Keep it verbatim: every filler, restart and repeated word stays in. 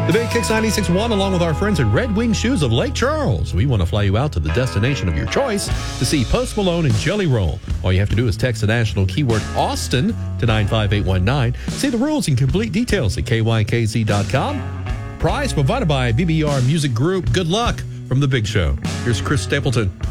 The Big Kicks ninety-six point one, along with our friends at Red Wing Shoes of Lake Charles. We want to fly you out to the destination of your choice to see Post Malone and Jelly Roll. All you have to do is text the national keyword Austin to nine five eight one nine. See the rules and complete details at K Y K Z dot com. Prize provided by B B R Music Group. Good luck from The Big Show. Here's Chris Stapleton.